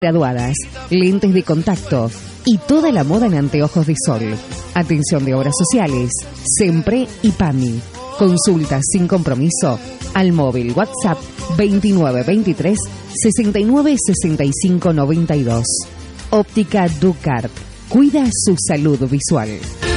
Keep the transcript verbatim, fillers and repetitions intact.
graduadas, lentes de contacto y toda la moda en anteojos de sol. Atención de obras sociales, SEMPRE y PAMI. Consultas sin compromiso al móvil WhatsApp veintinueve veintitrés sesenta y nueve sesenta y cinco noventa y dos. Óptica Ducart. Cuida su salud visual.